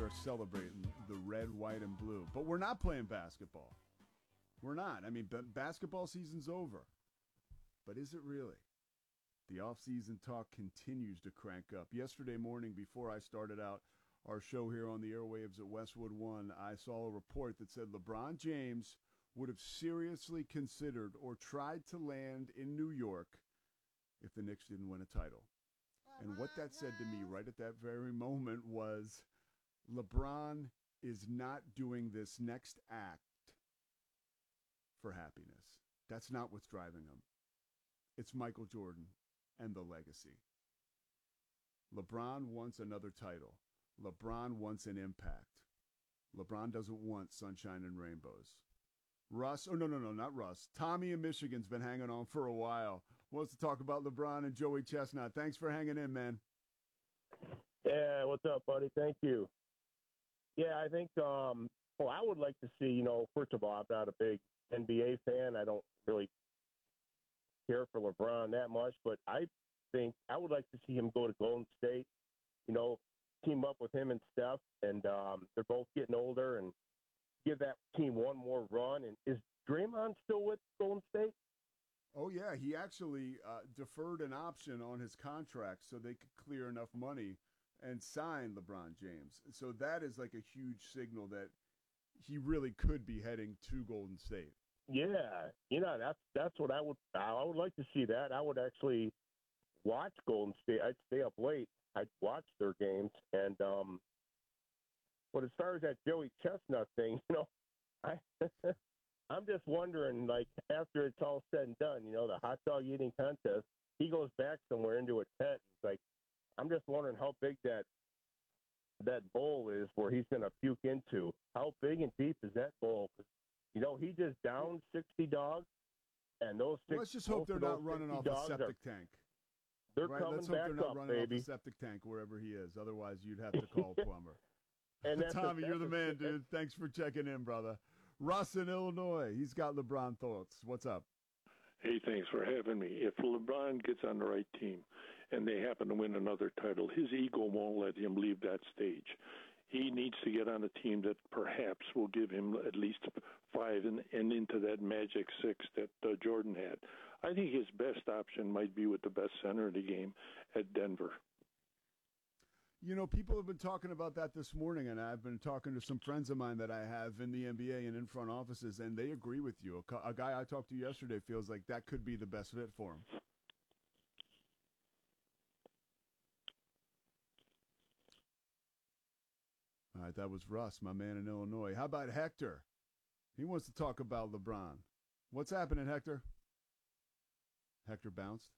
are celebrating the red, white, and blue. But we're not playing basketball. We're not. I mean, basketball season's over. But is it really? The off-season talk continues to crank up. Yesterday morning, before I started out our show here on the airwaves at Westwood One, I saw a report that said LeBron James would have seriously considered or tried to land in New York if the Knicks didn't win a title. And what that said to me right at that very moment was LeBron is not doing this next act for happiness. That's not what's driving him. It's Michael Jordan and the legacy. LeBron wants another title. LeBron wants an impact. LeBron doesn't want sunshine and rainbows. Russ, oh, no, not Russ. Tommy in Michigan's been hanging on for a while. Wants to talk about LeBron and Joey Chestnut. Thanks for hanging in, man. Yeah, what's up, buddy? Thank you. Yeah, I think, I would like to see, first of all, I'm not a big NBA fan. I don't really care for LeBron that much, but I think I would like to see him go to Golden State, team up with him and Steph, and they're both getting older, and give that team one more run. And is Draymond still with Golden State? Oh, yeah. He actually deferred an option on his contract so they could clear enough money and sign LeBron James. So that is like a huge signal that he really could be heading to Golden State. Yeah. That's what I would like to see that. I would actually watch Golden State. I'd stay up late. I'd watch their games. And, but as far as that Joey Chestnut thing, I'm just wondering, like, after it's all said and done, the hot dog eating contest, he goes back somewhere into a tent. It's like, I'm just wondering how big that bowl is where he's going to puke into. How big and deep is that bowl? 'Cause, he just downed 60 dogs, and those six. Let's just hope they're not running off a septic tank. They're right? coming Let's hope back they're not up, running baby. off a septic tank wherever he is. Otherwise, you'd have to call a plumber. And Tommy, you're the man, dude. Thanks for checking in, brother. Russ in Illinois. He's got LeBron thoughts. What's up? Hey, thanks for having me. If LeBron gets on the right team and they happen to win another title, his ego won't let him leave that stage. He needs to get on a team that perhaps will give him at least 5 and into that magic 6 that Jordan had. I think his best option might be with the best center of the game at Denver. People have been talking about that this morning, and I've been talking to some friends of mine that I have in the NBA and in front offices, and they agree with you. A guy I talked to yesterday feels like that could be the best fit for him. All right, that was Russ, my man in Illinois. How about Hector? He wants to talk about LeBron. What's happening, Hector? Hector bounced.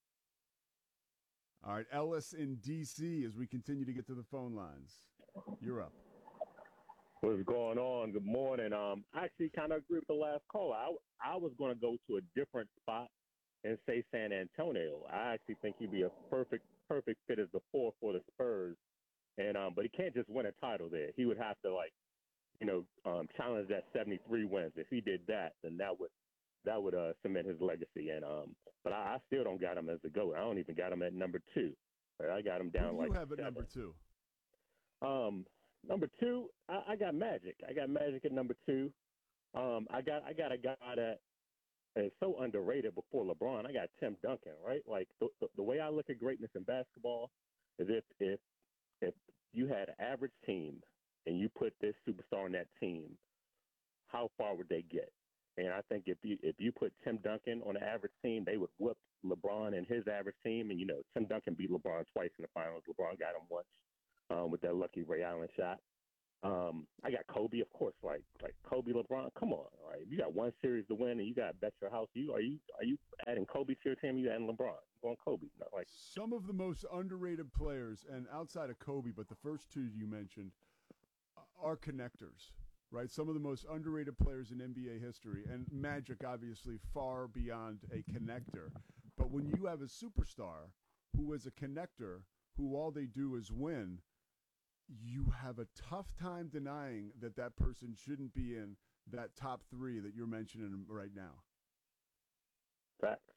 All right, Ellis in D.C. as we continue to get to the phone lines. You're up. What's going on? Good morning. I actually kind of agree with the last caller. I was going to go to a different spot and say San Antonio. I actually think he'd be a perfect fit as the 4 for the Spurs. And but he can't just win a title there. He would have to challenge that 73 wins. If he did that, then that would cement his legacy. And but I still don't got him as the GOAT. I don't even got him at number 2. I got him down. Who do you have at 7. number 2? Number 2, I got Magic. I got Magic at number 2. I got a guy that is so underrated before LeBron. I got Tim Duncan. Right, like the way I look at greatness in basketball is if you had an average team and you put this superstar on that team, how far would they get? And I think if you put Tim Duncan on an average team, they would whoop LeBron and his average team. And, Tim Duncan beat LeBron twice in the finals. LeBron got him once with that lucky Ray Allen shot. I got Kobe, of course, like Kobe, LeBron. Come on, right? If you got one series to win and you got bet your house, are you adding Kobe to your team? You adding LeBron? You going Kobe? No, like some of the most underrated players, and outside of Kobe, but the first 2 you mentioned are connectors. Right, some of the most underrated players in NBA history, and Magic obviously far beyond a connector. But when you have a superstar who is a connector, who all they do is win, you have a tough time denying that person shouldn't be in that top 3 that you're mentioning right now. Facts.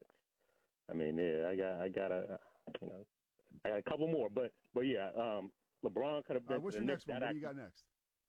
I mean, yeah, I got a couple more, but yeah, LeBron could have been What's to the your Knicks. next one? What do you got next?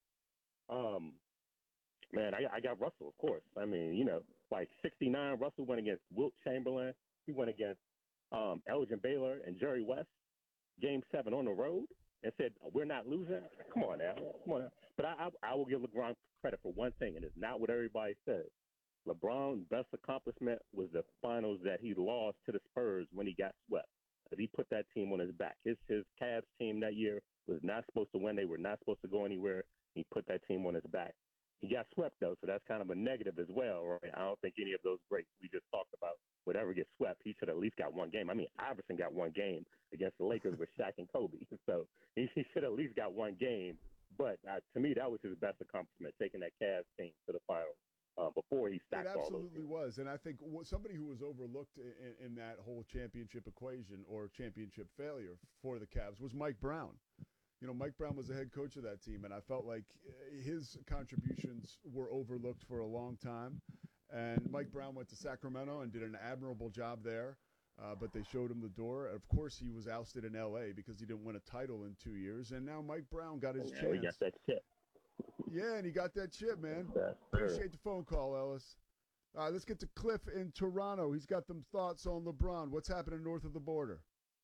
Um, man, I got Russell, of course. I mean, like 69, Russell went against Wilt Chamberlain. He went against Elgin Baylor and Jerry West, Game 7 on the road, and said, we're not losing. Come on now. Come on now. But I will give LeBron credit for one thing, and it's not what everybody says. LeBron's best accomplishment was the finals that he lost to the Spurs when he got swept. He put that team on his back. His Cavs team that year was not supposed to win. They were not supposed to go anywhere. He put that team on his back. He got swept, though, so that's kind of a negative as well. Right? I don't think any of those greats we just talked about would ever get swept. He should at least got one game. I mean, Iverson got one game against the Lakers with Shaq and Kobe. So he should at least got one game. But to me, that was his best accomplishment, taking that Cavs team to the finals before he stacked all those. It absolutely was. And I think somebody who was overlooked in that whole championship equation or championship failure for the Cavs was Mike Brown. Mike Brown was the head coach of that team, and I felt like his contributions were overlooked for a long time. And Mike Brown went to Sacramento and did an admirable job there, but they showed him the door. Of course, he was ousted in L.A. because he didn't win a title in 2 years, and now Mike Brown got his chance. He got that chip. Yeah, and he got that chip, man. Yes, Appreciate the phone call, Ellis. All right, let's get to Cliff in Toronto. He's got some thoughts on LeBron. What's happening north of the border?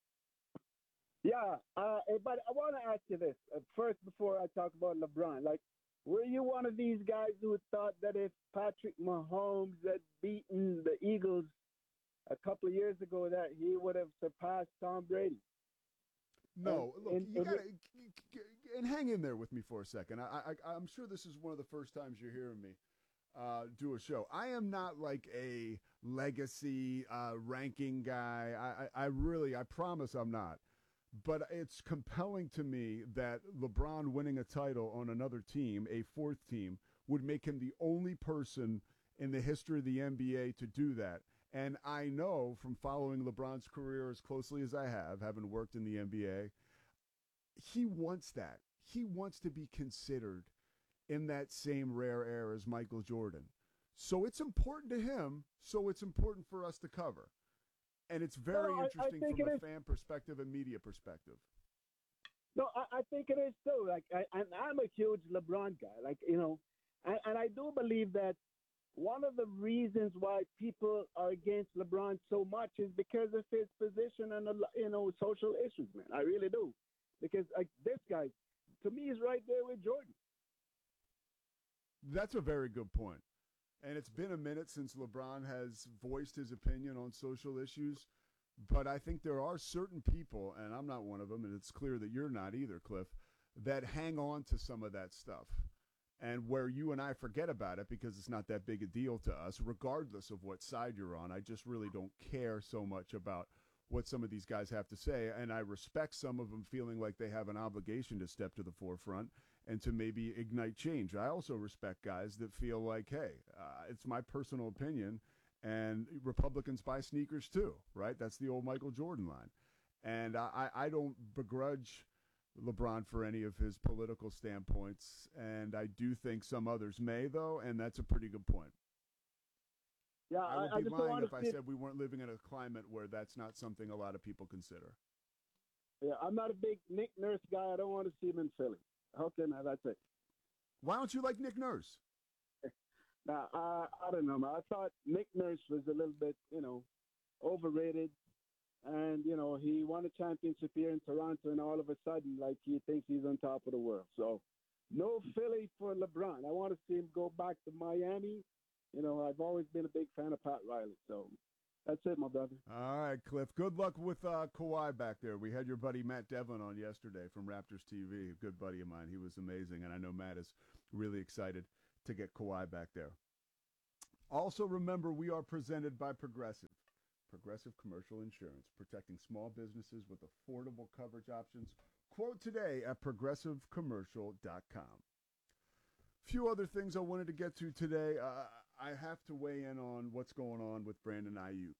Yeah, but I want to ask you this first before I talk about LeBron. Like, were you one of these guys who thought that if Patrick Mahomes had beaten the Eagles a couple of years ago, that he would have surpassed Tom Brady? No, look, you got to and hang in there with me for a second. I'm sure this is one of the first times you're hearing me do a show. I am not like a legacy ranking guy. I promise I'm not. But it's compelling to me that LeBron winning a title on another team, a fourth team, would make him the only person in the history of the NBA to do that. And I know from following LeBron's career as closely as I have, having worked in the NBA, he wants that. He wants to be considered in that same rare air as Michael Jordan. So it's important to him, so it's important for us to cover. And it's very interesting from a fan perspective and media perspective. No, I think it is too. Like, I'm a huge LeBron guy. Like, and I do believe that one of the reasons why people are against LeBron so much is because of his position on social issues, man. I really do. Because like this guy, to me, is right there with Jordan. That's a very good point. And it's been a minute since LeBron has voiced his opinion on social issues. But I think there are certain people, and I'm not one of them, and it's clear that you're not either, Cliff, that hang on to some of that stuff. And where you and I forget about it because it's not that big a deal to us, regardless of what side you're on. I just really don't care so much about what some of these guys have to say. And I respect some of them feeling like they have an obligation to step to the forefront and to maybe ignite change. I also respect guys that feel like, hey, it's my personal opinion, and Republicans buy sneakers too, right? That's the old Michael Jordan line. And I don't begrudge LeBron for any of his political standpoints, and I do think some others may, though, and that's a pretty good point. Yeah, I would be just lying if I said we weren't living in a climate where that's not something a lot of people consider. Yeah, I'm not a big Nick Nurse guy. I don't want to see him in Philly. Okay, now that's it. Why don't you like Nick Nurse? Now, I don't know, man. I thought Nick Nurse was a little bit, overrated. And, he won a championship here in Toronto, and all of a sudden, like, he thinks he's on top of the world. So, no Philly for LeBron. I want to see him go back to Miami. I've always been a big fan of Pat Riley. So, that's it, my brother. All right, Cliff. Good luck with Kawhi back there. We had your buddy Matt Devlin on yesterday from Raptors TV, a good buddy of mine. He was amazing, and I know Matt is really excited to get Kawhi back there. Also, remember, we are presented by Progressive. Progressive Commercial Insurance, protecting small businesses with affordable coverage options. Quote today at progressivecommercial.com. Few other things I wanted to get to today. I have to weigh in on what's going on with Brandon Ayuk.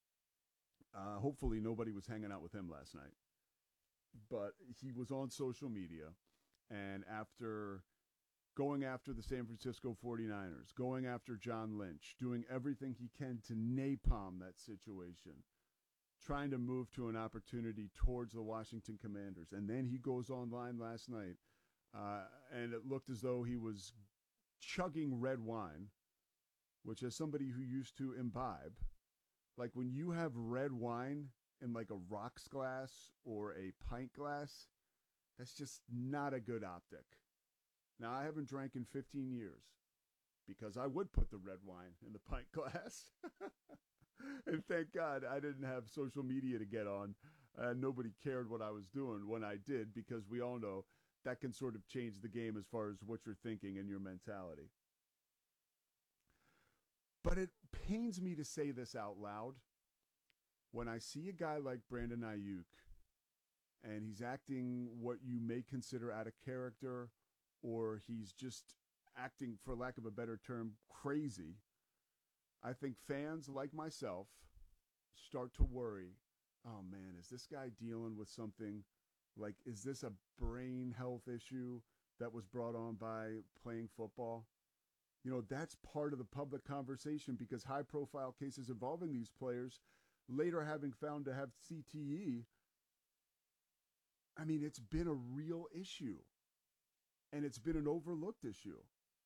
Hopefully nobody was hanging out with him last night. But he was on social media, and after going after the San Francisco 49ers, going after John Lynch, doing everything he can to napalm that situation, trying to move to an opportunity towards the Washington Commanders. And then he goes online last night, and it looked as though he was chugging red wine, which, as somebody who used to imbibe, like when you have red wine in like a rocks glass or a pint glass, that's just not a good optic. Now, I haven't drank in 15 years because I would put the red wine in the pint glass. And thank God I didn't have social media to get on. Nobody cared what I was doing when I did, because we all know that can sort of change the game as far as what you're thinking and your mentality. But it pains me to say this out loud. When I see a guy like Brandon Ayuk, and he's acting what you may consider out of character, or he's just acting, for lack of a better term, crazy, I think fans like myself start to worry, oh man, is this guy dealing with something? Like, is this a brain health issue that was brought on by playing football? You know, that's part of the public conversation, because high-profile cases involving these players, later having found to have CTE, I mean, it's been a real issue, and it's been an overlooked issue.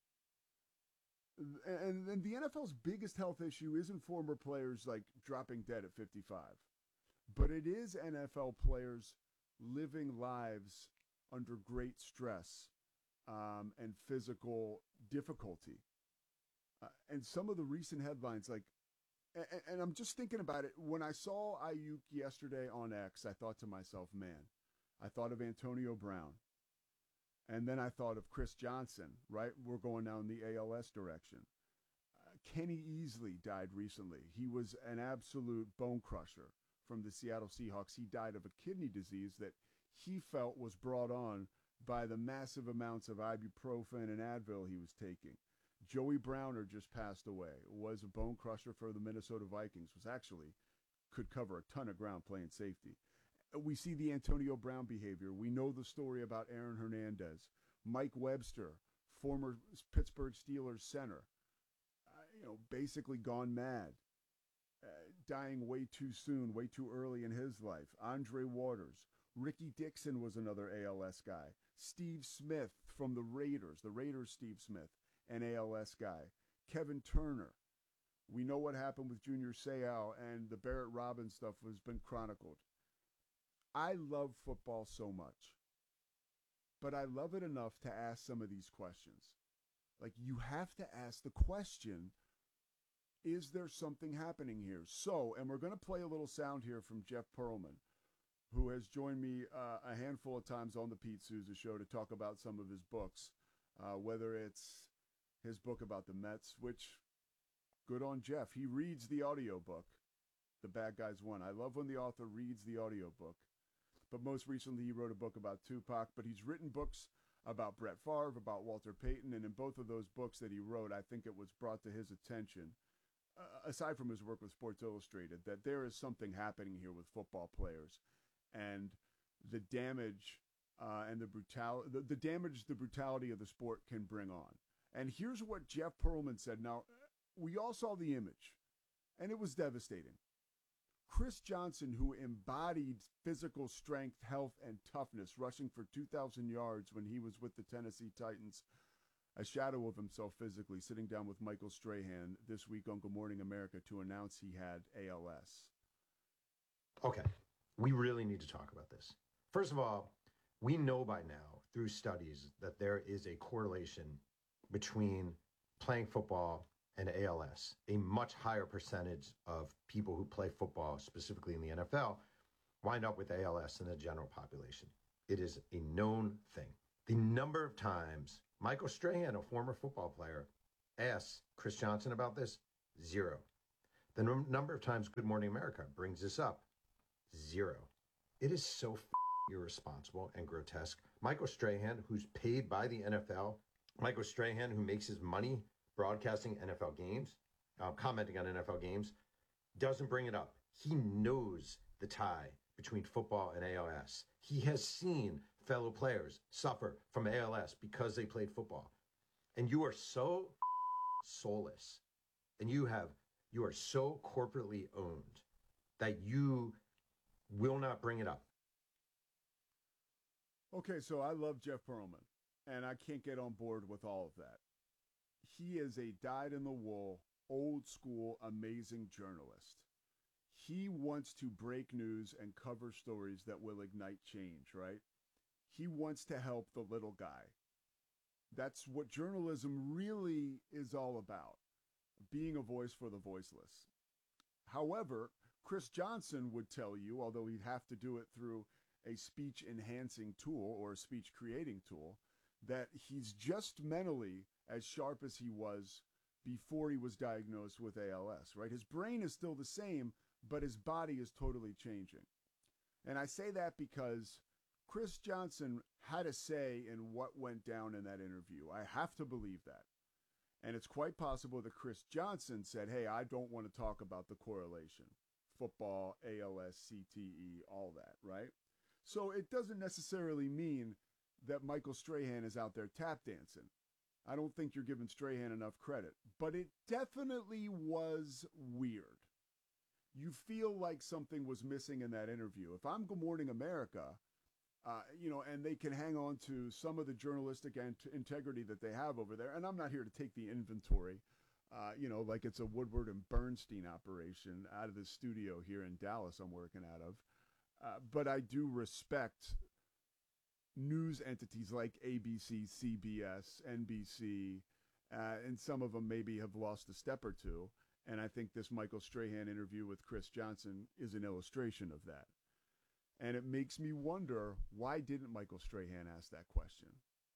And the NFL's biggest health issue isn't former players like dropping dead at 55, but it is NFL players living lives under great stress and physical difficulty. And some of the recent headlines, like, and I'm just thinking about it. When I saw Ayuk yesterday on X, I thought to myself, man, I thought of Antonio Brown. And then I thought of Chris Johnson, right? We're going down the ALS direction. Kenny Easley died recently. He was an absolute bone crusher from the Seattle Seahawks. He died of a kidney disease that he felt was brought on by the massive amounts of ibuprofen and Advil he was taking. Joey Browner just passed away, was a bone crusher for the Minnesota Vikings, could cover a ton of ground playing safety. We see the Antonio Brown behavior. We know the story about Aaron Hernandez, Mike Webster, former Pittsburgh Steelers center, basically gone mad, dying way too soon, way too early in his life. Andre Waters, Ricky Dixon was another ALS guy. Steve Smith from the Raiders Steve Smith, an ALS guy. Kevin Turner. We know what happened with Junior Seau, and the Barrett Robbins stuff has been chronicled. I love football so much, but I love it enough to ask some of these questions. Like, you have to ask the question, is there something happening here? So, and we're going to play a little sound here from Jeff Pearlman, who has joined me a handful of times on the Pete Souza Show to talk about some of his books, whether it's his book about the Mets, which, good on Jeff. He reads the audiobook, The Bad Guys Won. I love when the author reads the audiobook. But most recently, he wrote a book about Tupac. But he's written books about Brett Favre, about Walter Payton. And in both of those books that he wrote, I think it was brought to his attention, aside from his work with Sports Illustrated, that there is something happening here with football players. And the damage and the damage the brutality of the sport can bring on. And here's what Jeff Pearlman said. Now, we all saw the image, and it was devastating. Chris Johnson, who embodied physical strength, health, and toughness, rushing for 2,000 yards when he was with the Tennessee Titans, a shadow of himself physically, sitting down with Michael Strahan this week on Good Morning America to announce he had ALS. Okay, we really need to talk about this. First of all, we know by now through studies that there is a correlation between playing football and ALS. A much higher percentage of people who play football, specifically in the NFL, wind up with ALS than the general population. It is a known thing. The number of times Michael Strahan, a former football player, asks Chris Johnson about this, 0. The number of times Good Morning America brings this up, 0. It is so irresponsible and grotesque. Michael Strahan, who's paid by the NFL, Michael Strahan, who makes his money broadcasting NFL games, commenting on NFL games, doesn't bring it up. He knows the tie between football and ALS. He has seen fellow players suffer from ALS because they played football. And you are so soulless, and you are so corporately owned that you will not bring it up. Okay, so I love Jeff Pearlman, and I can't get on board with all of that. He is a dyed-in-the-wool, old-school, amazing journalist. He wants to break news and cover stories that will ignite change, right? He wants to help the little guy. That's what journalism really is all about, being a voice for the voiceless. However, Chris Johnson would tell you, although he'd have to do it through a speech enhancing tool or a speech creating tool, that he's just mentally as sharp as he was before he was diagnosed with ALS, right? His brain is still the same, but his body is totally changing. And I say that because Chris Johnson had a say in what went down in that interview. I have to believe that. And it's quite possible that Chris Johnson said, hey, I don't want to talk about the correlation. Football, ALS, CTE, all that, right? So it doesn't necessarily mean that Michael Strahan is out there tap dancing. I don't think you're giving Strahan enough credit. But it definitely was weird. You feel like something was missing in that interview. If I'm Good Morning America, and they can hang on to some of the journalistic integrity that they have over there. And I'm not here to take the inventory, like it's a Woodward and Bernstein operation out of the studio here in Dallas I'm working out of. But I do respect news entities like ABC, CBS, NBC, and some of them maybe have lost a step or two. And I think this Michael Strahan interview with Chris Johnson is an illustration of that. And it makes me wonder, why didn't Michael Strahan ask that question?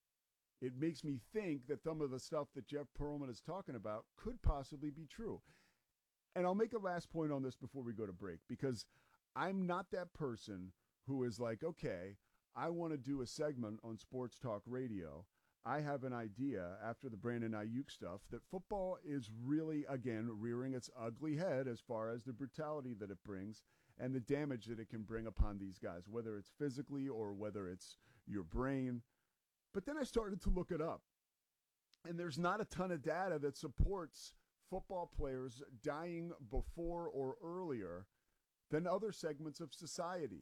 It makes me think that some of the stuff that Jeff Pearlman is talking about could possibly be true. And I'll make a last point on this before we go to break, because I'm not that person who is like, okay, I want to do a segment on Sports Talk Radio. I have an idea after the Brandon Ayuk stuff that football is really, again, rearing its ugly head as far as the brutality that it brings and the damage that it can bring upon these guys, whether it's physically or whether it's your brain. But then I started to look it up. And there's not a ton of data that supports football players dying before or earlier than other segments of society.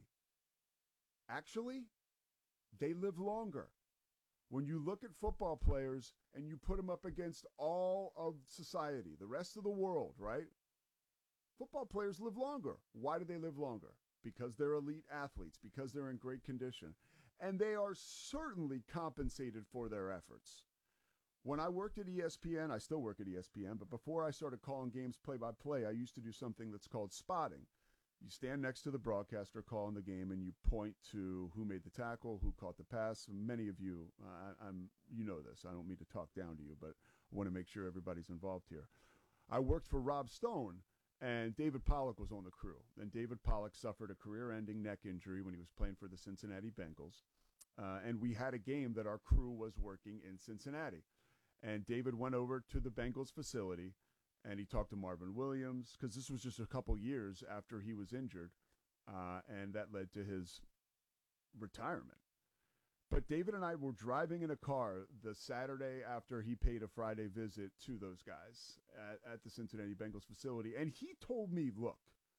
Actually, they live longer. When you look at football players and you put them up against all of society, the rest of the world, right? Football players live longer. Why do they live longer? Because they're elite athletes, because they're in great condition. And they are certainly compensated for their efforts. When I worked at ESPN, I still work at ESPN, but before I started calling games play-by-play, I used to do something that's called spotting. You stand next to the broadcaster calling the game, and you point to who made the tackle, who caught the pass. Many of you, you know this. I don't mean to talk down to you, but I want to make sure everybody's involved here. I worked for Rob Stone, and David Pollock was on the crew. And David Pollock suffered a career-ending neck injury when he was playing for the Cincinnati Bengals. And we had a game that our crew was working in Cincinnati. And David went over to the Bengals facility, and he talked to Marvin Williams, because this was just a couple years after he was injured, and that led to his retirement. But David and I were driving in a car the Saturday after he paid a Friday visit to those guys at the Cincinnati Bengals facility, and he told me, look,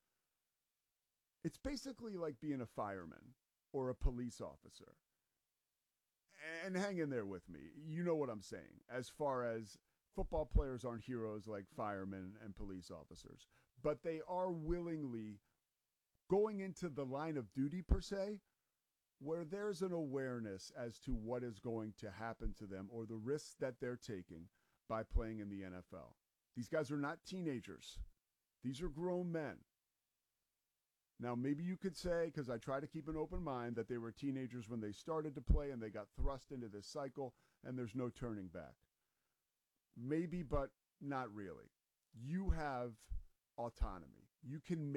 it's basically like being a fireman or a police officer. And hang in there with me. You know what I'm saying, as far as football players aren't heroes like firemen and police officers, but they are willingly going into the line of duty, per se, where there's an awareness as to what is going to happen to them or the risks that they're taking by playing in the NFL. These guys are not teenagers. These are grown men. Now, maybe you could say, because I try to keep an open mind, that they were teenagers when they started to play and they got thrust into this cycle and there's no turning back. Maybe, but not really. You have autonomy. You can